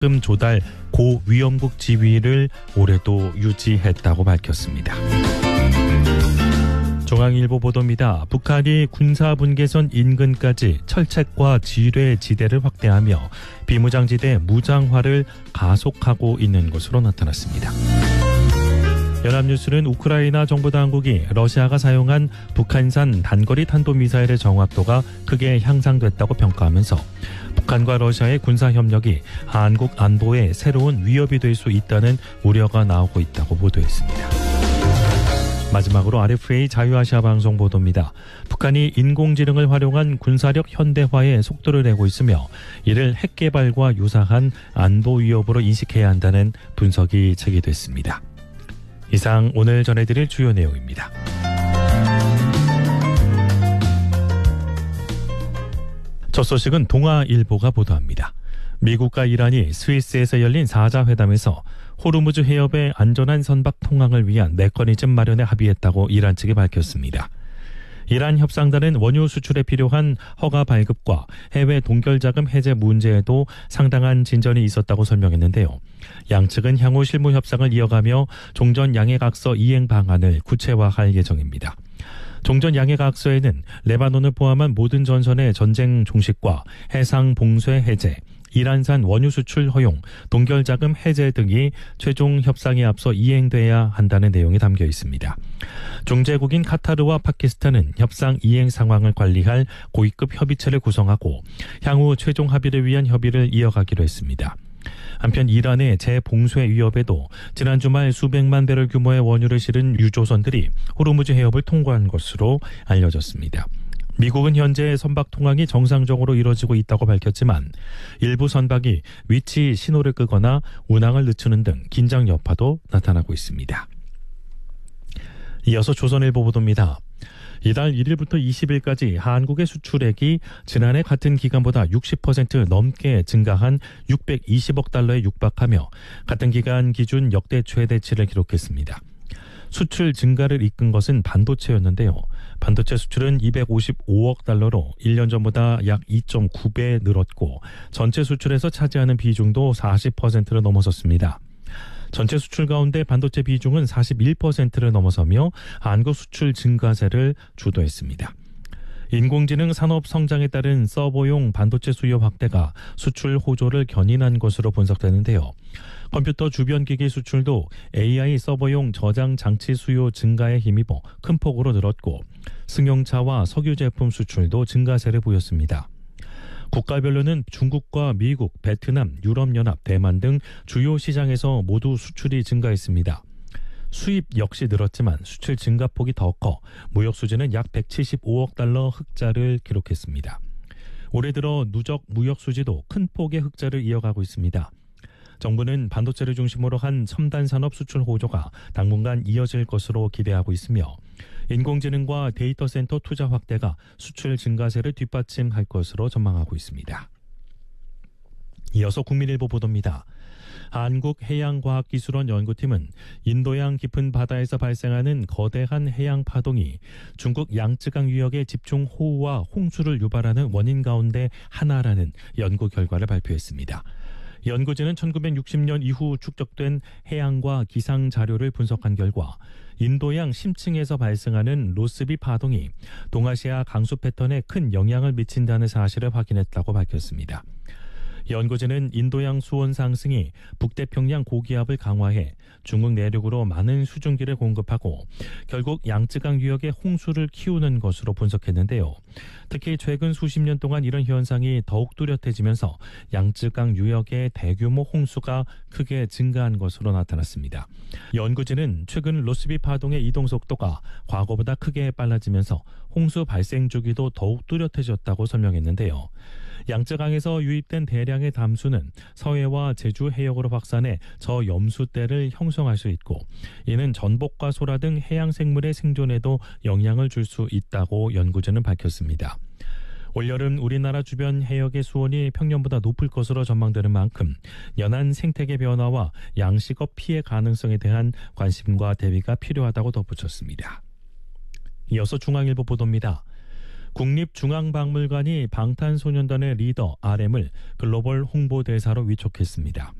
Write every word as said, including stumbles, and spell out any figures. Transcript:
금 조달 고위험국 지위를 올해도 유지했다고 밝혔습니다. 중앙일보 보도입니다. 북한이 군사분계선 인근까지 철책과 지뢰 지대를 확대하며 비무장지대 무장화를 가속하고 있는 것으로 나타났습니다. 연합뉴스는 우크라이나 정부 당국이 러시아가 사용한 북한산 단거리 탄도미사일의 정확도가 크게 향상됐다고 평가하면서 북한과 러시아의 군사협력이 한국 안보에 새로운 위협이 될 수 있다는 우려가 나오고 있다고 보도했습니다. 마지막으로 알에프에이 자유아시아 방송 보도입니다. 북한이 인공지능을 활용한 군사력 현대화에 속도를 내고 있으며 이를 핵 개발과 유사한 안보 위협으로 인식해야 한다는 분석이 제기됐습니다. 이상 오늘 전해드릴 주요 내용입니다. 첫 소식은 동아일보가 보도합니다. 미국과 이란이 스위스에서 열린 사 자 회담에서 호르무즈 해협의 안전한 선박 통항을 위한 메커니즘 마련에 합의했다고 이란 측이 밝혔습니다. 이란 협상단은 원유 수출에 필요한 허가 발급과 해외 동결자금 해제 문제에도 상당한 진전이 있었다고 설명했는데요. 양측은 향후 실무 협상을 이어가며 종전 양해각서 이행 방안을 구체화할 예정입니다. 종전 양해각서에는 레바논을 포함한 모든 전선의 전쟁 종식과 해상 봉쇄 해제, 이란산 원유 수출 허용, 동결자금 해제 등이 최종 협상에 앞서 이행돼야 한다는 내용이 담겨 있습니다. 중재국인 카타르와 파키스탄은 협상 이행 상황을 관리할 고위급 협의체를 구성하고 향후 최종 합의를 위한 협의를 이어가기로 했습니다. 한편 이란의 재봉쇄 위협에도 지난 주말 수백만 배럴 규모의 원유를 실은 유조선들이 호르무즈 해협을 통과한 것으로 알려졌습니다. 미국은 현재 선박 통항이 정상적으로 이루어지고 있다고 밝혔지만 일부 선박이 위치 신호를 끄거나 운항을 늦추는 등 긴장 여파도 나타나고 있습니다. 이어서 조선일보 보도입니다. 이달 일 일부터 이십 일까지 한국의 수출액이 지난해 같은 기간보다 육십 퍼센트 넘게 증가한 육백이십억 달러에 육박하며 같은 기간 기준 역대 최대치를 기록했습니다. 수출 증가를 이끈 것은 반도체였는데요. 반도체 수출은 이백오십오억 달러로 일 년 전보다 약 이 점 구 배 늘었고 전체 수출에서 차지하는 비중도 사십 퍼센트를 넘어섰습니다. 전체 수출 가운데 반도체 비중은 사십일 퍼센트를 넘어서며 한국 수출 증가세를 주도했습니다. 인공지능 산업 성장에 따른 서버용 반도체 수요 확대가 수출 호조를 견인한 것으로 분석되는데요. 컴퓨터 주변 기기 수출도 에이아이 서버용 저장 장치 수요 증가에 힘입어 큰 폭으로 늘었고 승용차와 석유 제품 수출도 증가세를 보였습니다. 국가별로는 중국과 미국, 베트남, 유럽연합, 대만 등 주요 시장에서 모두 수출이 증가했습니다. 수입 역시 늘었지만 수출 증가폭이 더 커 무역 수지는 약 백칠십오억 달러 흑자를 기록했습니다. 올해 들어 누적 무역 수지도 큰 폭의 흑자를 이어가고 있습니다. 정부는 반도체를 중심으로 한 첨단 산업 수출 호조가 당분간 이어질 것으로 기대하고 있으며 인공지능과 데이터 센터 투자 확대가 수출 증가세를 뒷받침할 것으로 전망하고 있습니다. 이어서 국민일보 보도입니다. 한국해양과학기술원 연구팀은 인도양 깊은 바다에서 발생하는 거대한 해양 파동이 중국 양쯔강 유역의 집중 호우와 홍수를 유발하는 원인 가운데 하나라는 연구 결과를 발표했습니다. 연구진은 천구백육십 년 이후 축적된 해양과 기상 자료를 분석한 결과 인도양 심층에서 발생하는 로스비 파동이 동아시아 강수 패턴에 큰 영향을 미친다는 사실을 확인했다고 밝혔습니다. 연구진은 인도양 수온 상승이 북태평양 고기압을 강화해 중국 내륙으로 많은 수증기를 공급하고 결국 양쯔강 유역의 홍수를 키우는 것으로 분석했는데요. 특히 최근 수십 년 동안 이런 현상이 더욱 뚜렷해지면서 양쯔강 유역의 대규모 홍수가 크게 증가한 것으로 나타났습니다. 연구진은 최근 로스비 파동의 이동 속도가 과거보다 크게 빨라지면서 홍수 발생 주기도 더욱 뚜렷해졌다고 설명했는데요. 양쯔강에서 유입된 대량의 담수는 서해와 제주 해역으로 확산해 저염수대를 형성할 수 있고 이는 전복과 소라 등 해양 생물의 생존에도 영향을 줄 수 있다고 연구진은 밝혔습니다. 올여름 우리나라 주변 해역의 수온이 평년보다 높을 것으로 전망되는 만큼 연안 생태계 변화와 양식업 피해 가능성에 대한 관심과 대비가 필요하다고 덧붙였습니다. 이어서 중앙일보 보도입니다. 국립중앙박물관이 방탄소년단의 리더 알엠을 글로벌 홍보대사로 위촉했습니다.